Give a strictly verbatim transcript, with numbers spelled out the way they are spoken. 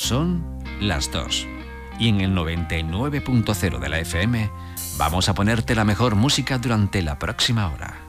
Son las dos. Y en el noventa y nueve punto cero de la F M vamos a ponerte la mejor música durante la próxima hora.